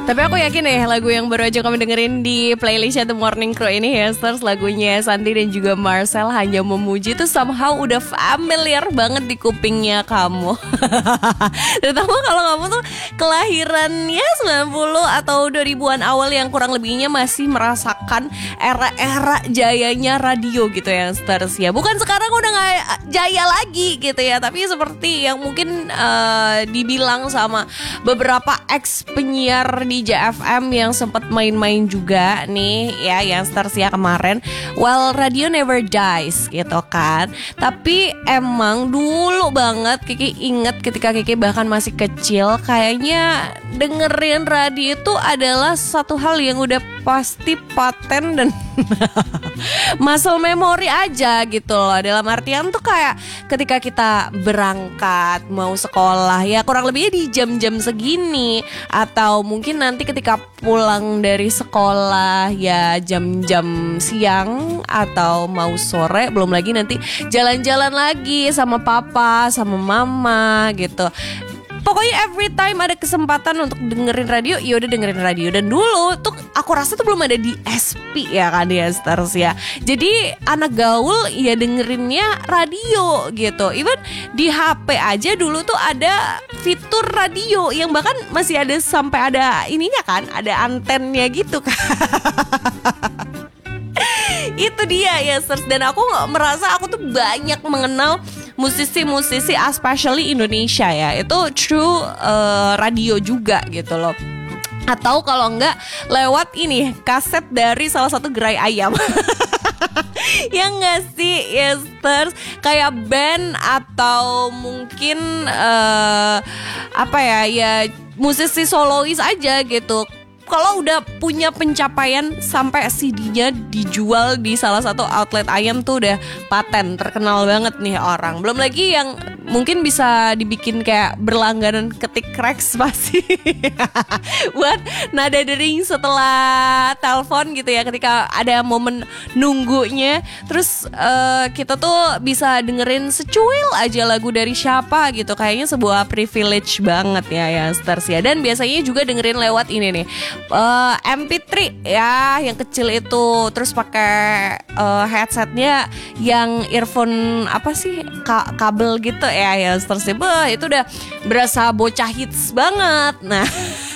Tapi aku yakin ya lagu yang baru aja kamu dengerin di playlistnya The Morning Crew ini, Hasters, lagunya Santi dan juga Marcel, Hanya Memuji, itu somehow udah familiar banget di kupingnya kamu. Terutama kalau kamu tuh kelahirannya 90 atau 2000-an awal yang kurang lebihnya masih merasakan era-era jayanya radio gitu ya, Hasters ya. Bukan sekarang udah gak jaya lagi gitu ya, tapi seperti yang mungkin dibilang sama beberapa ex penyiar di JFM yang sempat main-main juga nih ya, Youngsters ya kemarin. Well, radio never dies gitu kan. Tapi emang dulu banget Kiki inget ketika Kiki bahkan masih kecil, kayaknya dengerin radio itu adalah satu hal yang udah pasti paten dan muscle memory aja gitu loh. Dalam artian tuh kayak ketika kita berangkat mau sekolah ya kurang lebihnya di jam-jam segini, atau mungkin nanti ketika pulang dari sekolah ya jam-jam siang atau mau sore, belum lagi nanti jalan-jalan lagi sama papa sama mama gitu. Pokoknya every time ada kesempatan untuk dengerin radio, ya udah dengerin radio. Dan dulu tuh aku rasa tuh belum ada di SP ya kan ya, Stars ya. Jadi anak gaul ya dengerinnya radio gitu. Even di HP aja dulu tuh ada fitur radio yang bahkan masih ada sampai ada ininya kan, ada antennya gitu kan. Itu dia ya, Stars. Dan aku merasa aku tuh banyak mengenal musisi-musisi especially Indonesia ya, itu through radio juga gitu loh. Atau kalau enggak lewat ini kaset dari salah satu gerai ayam. Ya enggak sih, Yesters? Kayak band atau mungkin apa ya musisi solois aja gitu. Kalau udah punya pencapaian sampai CD-nya dijual di salah satu outlet ayam tuh udah paten, terkenal banget nih orang. Belum lagi yang mungkin bisa dibikin kayak berlangganan ketik Rex pasti buat nada dering setelah telepon gitu ya, ketika ada momen nunggunya. Terus kita tuh bisa dengerin secuil aja lagu dari siapa gitu. Kayaknya sebuah privilege banget ya Stars ya. Dan biasanya juga dengerin lewat ini nih, MP3 ya yang kecil itu, terus pakai headsetnya yang earphone apa sih kabel gitu ya terus itu udah berasa bocah hits banget. Nah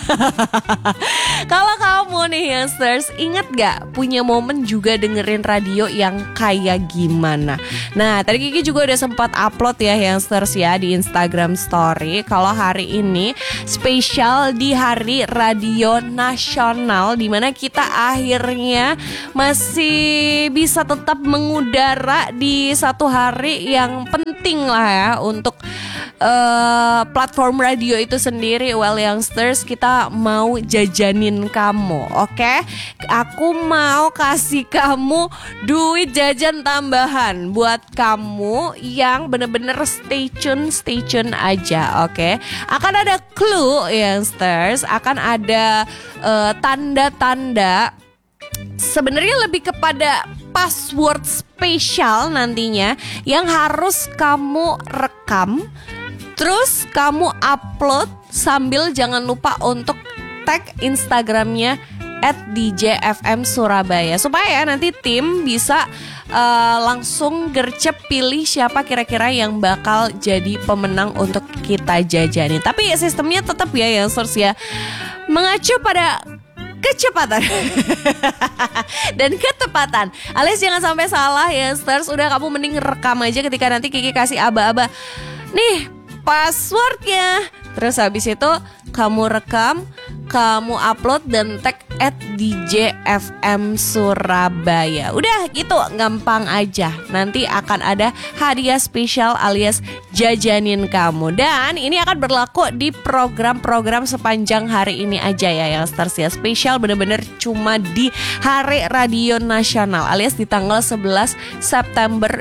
kalau kamu nih Youngsters, ingat gak punya momen juga dengerin radio yang kayak gimana? Nah tadi Kiki juga udah sempat upload ya Youngsters ya di Instagram Story, kalau hari ini spesial di Hari Radio Nasional, dimana kita akhirnya masih bisa tetap mengudara di satu hari yang penting lah ya untuk platform radio itu sendiri. Well Youngsters, kita mau jajanin kamu, oke? Aku mau kasih kamu duit jajan tambahan buat kamu yang bener-bener stay tune aja, oke? Akan ada clue Youngsters, akan ada tanda-tanda, sebenarnya lebih kepada password spesial nantinya yang harus kamu rekam. Terus kamu upload sambil jangan lupa untuk tag Instagramnya @DJFM Surabaya, supaya nanti tim bisa langsung gercep pilih siapa kira-kira yang bakal jadi pemenang untuk kita jajanin. Tapi sistemnya tetap ya Youngsters ya, mengacu pada kecepatan dan ketepatan, alias jangan sampai salah Youngsters. Udah kamu mending rekam aja ketika nanti Kiki kasih aba-aba nih passwordnya. Terus habis itu kamu rekam, kamu upload dan tag @DJFM Surabaya. Udah gitu, gampang aja. Nanti akan ada hadiah spesial alias jajanin kamu. Dan ini akan berlaku di program-program sepanjang hari ini aja ya Youngsters ya. Spesial bener-bener cuma di Hari Radio Nasional alias di tanggal 11 September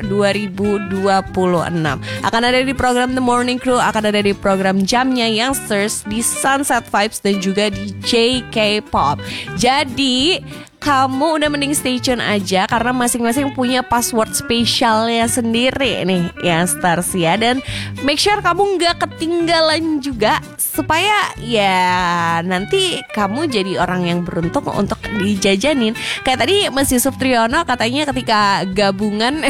2026. Akan ada di program The Morning Crew, akan ada di program Jamnya Youngsters, di Sunset Vibes dan juga di JK Pop. Jadi kamu udah mending stay tune aja karena masing-masing punya password spesialnya sendiri nih ya Stars ya. Dan make sure kamu gak ketinggalan juga supaya ya nanti kamu jadi orang yang beruntung untuk dijajanin. Kayak tadi Mas Yusuf Triyono katanya ketika gabungan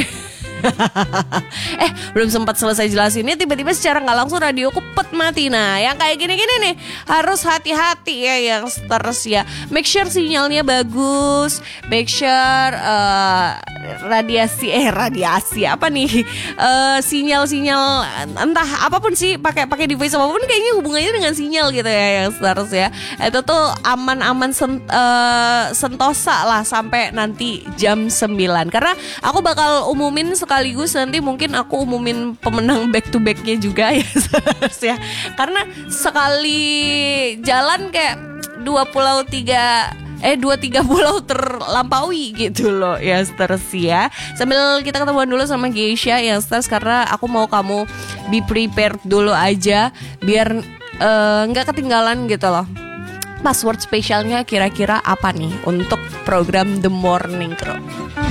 belum sempat selesai jelasinnya tiba-tiba secara nggak langsung radioku mati. Nah yang kayak gini-gini nih harus hati-hati ya yang Stars ya. Make sure sinyalnya bagus, make sure radiasi apa nih, sinyal-sinyal entah apapun sih, pakai device apapun kayaknya hubungannya dengan sinyal gitu ya yang Stars ya. Itu tuh aman-aman sentosa lah sampai nanti jam 9 karena aku bakal umumin sekaligus nanti mungkin aku umumin pemenang back to backnya juga ya Stars ya. Karena sekali jalan kayak 2-3 pulau terlampaui gitu loh ya Stars ya. Sambil kita ketemuan dulu sama Geisha ya Stars karena aku mau kamu be prepared dulu aja biar nggak ketinggalan gitu loh. Password spesialnya kira-kira apa nih untuk program The Morning Crew?